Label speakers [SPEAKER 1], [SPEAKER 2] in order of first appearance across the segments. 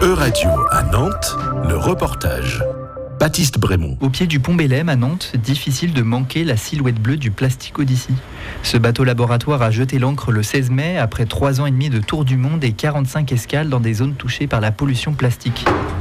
[SPEAKER 1] E-Radio à Nantes, le reportage. Baptiste Brémond.
[SPEAKER 2] Au pied du pont Bélem à Nantes, difficile de manquer la silhouette bleue du Plastic Odyssey. Ce bateau laboratoire a jeté l'ancre le 16 mai après 3 ans et demi de tour du monde et 45 escales dans des zones touchées par la pollution plastique.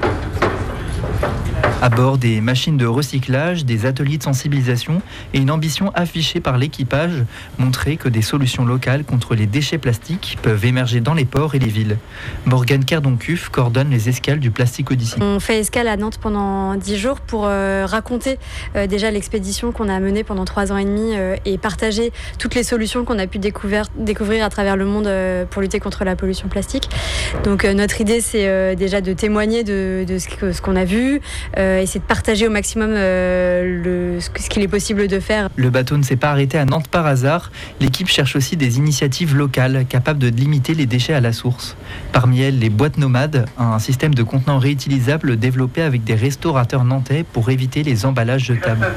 [SPEAKER 2] À bord, des machines de recyclage, des ateliers de sensibilisation et une ambition affichée par l'équipage, montrer que des solutions locales contre les déchets plastiques peuvent émerger dans les ports et les villes. Morgane Cardoncuff coordonne les escales du Plastic Odyssey.
[SPEAKER 3] On fait escale à Nantes pendant 10 jours pour raconter déjà l'expédition qu'on a menée pendant 3 ans et demi et partager toutes les solutions qu'on a pu découvrir à travers le monde pour lutter contre la pollution plastique. Donc notre idée, c'est déjà de témoigner de ce qu'on a vu, essayer de partager au maximum ce qu'il est possible de faire.
[SPEAKER 2] Le bateau ne s'est pas arrêté à Nantes par hasard. L'équipe cherche aussi des initiatives locales capables de limiter les déchets à la source. Parmi elles, les boîtes nomades, un système de contenants réutilisables développé avec des restaurateurs nantais pour éviter les emballages jetables.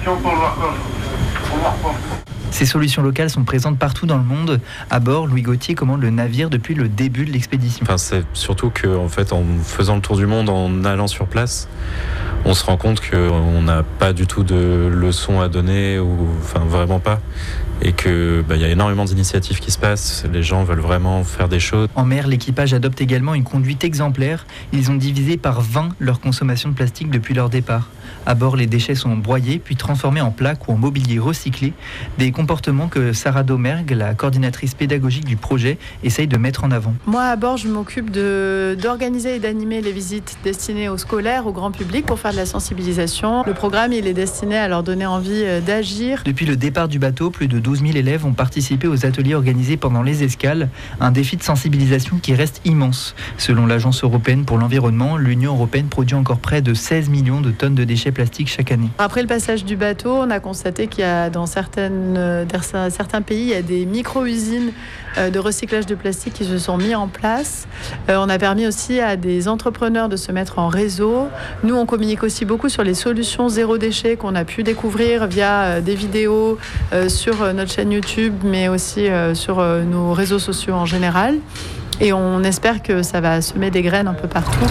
[SPEAKER 2] Ces solutions locales sont présentes partout dans le monde. À bord, Louis Gauthier commande le navire depuis le début de l'expédition.
[SPEAKER 4] C'est surtout qu'en fait, en faisant le tour du monde, en allant sur place, on se rend compte qu'on n'a pas du tout de leçons à donner, vraiment pas. Et qu'il y a énormément d'initiatives qui se passent, les gens veulent vraiment faire des choses.
[SPEAKER 2] En mer, l'équipage adopte également une conduite exemplaire. Ils ont divisé par 20 leur consommation de plastique depuis leur départ. À bord, les déchets sont broyés puis transformés en plaques ou en mobilier recyclé. Des comportements que Sarah Domergue, la coordinatrice pédagogique du projet, essaye de mettre en avant.
[SPEAKER 5] Moi, à bord, je m'occupe d'organiser et d'animer les visites destinées aux scolaires, au grand public pour faire de la sensibilisation. Le programme, il est destiné à leur donner envie d'agir.
[SPEAKER 2] Depuis le départ du bateau, plus de 12 000 élèves ont participé aux ateliers organisés pendant les escales. Un défi de sensibilisation qui reste immense. Selon l'Agence européenne pour l'environnement, l'Union européenne produit encore près de 16 millions de tonnes de déchets plastiques chaque année.
[SPEAKER 5] Après le passage du bateau, on a constaté qu'il y a dans certains pays, il y a des micro-usines de recyclage de plastique qui se sont mis en place. On a permis aussi à des entrepreneurs de se mettre en réseau. Nous, on communique aussi beaucoup sur les solutions zéro déchet qu'on a pu découvrir via des vidéos sur notre chaîne YouTube, mais aussi sur nos réseaux sociaux en général. Et on espère que ça va semer des graines un peu partout.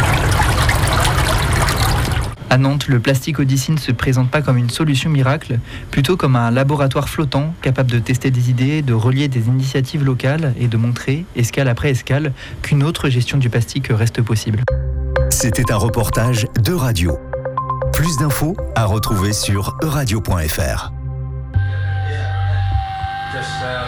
[SPEAKER 2] À Nantes, le Plastic Odyssey ne se présente pas comme une solution miracle, plutôt comme un laboratoire flottant, capable de tester des idées, de relier des initiatives locales et de montrer, escale après escale, qu'une autre gestion du plastique reste possible.
[SPEAKER 1] C'était un reportage d'E-Radio. Plus d'infos à retrouver sur euradio.fr.